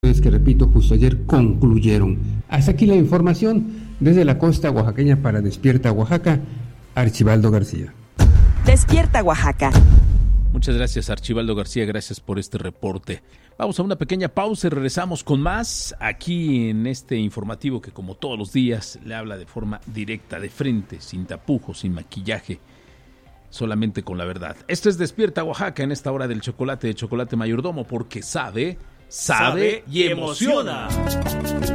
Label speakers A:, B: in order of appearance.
A: que repito, justo ayer concluyeron. Hasta aquí la información desde la costa oaxaqueña para Despierta Oaxaca, Archibaldo García.
B: Despierta Oaxaca.
C: Muchas gracias, Archibaldo García, gracias por este reporte. Vamos a una pequeña pausa y regresamos con más aquí en este informativo que, como todos los días, le habla de forma directa, de frente, sin tapujos, sin maquillaje, solamente con la verdad. Esto es Despierta Oaxaca en esta hora del chocolate de Chocolate Mayordomo, porque sabe y emociona.